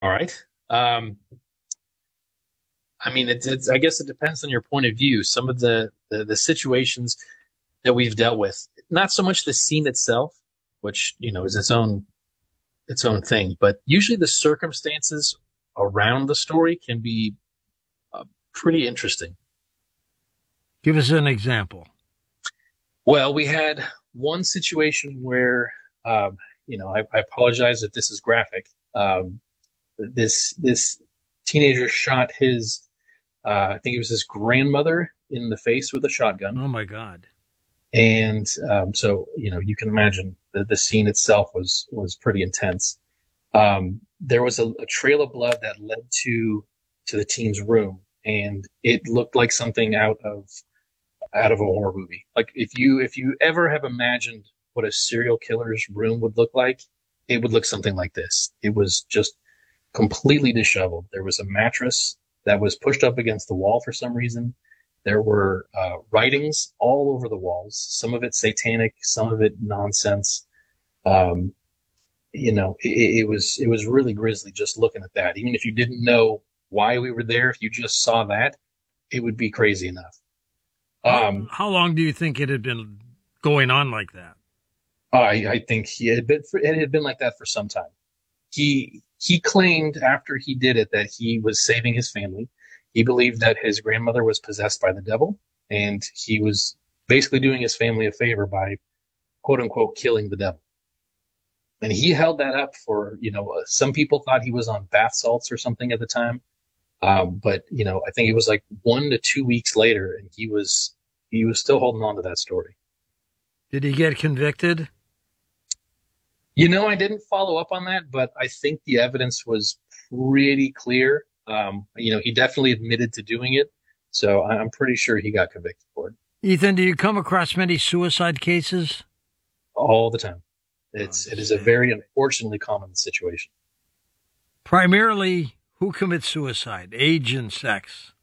All right. I mean, I guess it depends on your point of view. Some of the situations that we've dealt with, not so much the scene itself, which, is its own thing, but usually the circumstances around the story can be pretty interesting. Give us an example. Well, we had one situation where, I apologize if this is graphic. This teenager shot his, I think it was his grandmother in the face with a shotgun. Oh my God. And so, you can imagine the scene itself was pretty intense. There was a trail of blood that led to the teen's room, and it looked like something out of a horror movie. Like if you ever have imagined what a serial killer's room would look like, it would look something like this. It was just completely disheveled. There was a mattress that was pushed up against the wall for some reason. There were writings all over the walls, some of it satanic, some of it nonsense. It was really grisly just looking at that. Even if you didn't know why we were there, if you just saw that, it would be crazy enough. How long do you think it had been going on like that? I think it had been like that for some time. He claimed after he did it that he was saving his family. He believed that his grandmother was possessed by the devil, and he was basically doing his family a favor by, quote unquote, killing the devil. And he held that up for, some people thought he was on bath salts or something at the time. But I think it was like 1 to 2 weeks later, and he was still holding on to that story. Did he get convicted? I didn't follow up on that, but I think the evidence was pretty clear. He definitely admitted to doing it, so I'm pretty sure he got convicted for it. Ethan, do you come across many suicide cases? All the time. It is a very unfortunately common situation. Primarily, who commits suicide? Age and sex?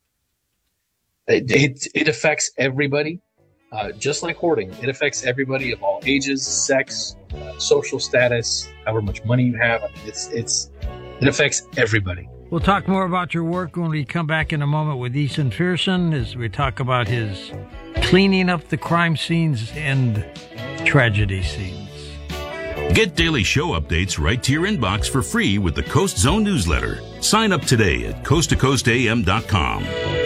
It affects everybody, just like hoarding. It affects everybody of all ages, sex, social status, however much money you have. I mean, it affects everybody. We'll talk more about your work when we come back in a moment with Ethan Fearson as we talk about his cleaning up the crime scenes and tragedy scenes. Get daily show updates right to your inbox for free with the Coast Zone newsletter. Sign up today at coasttocoastam.com.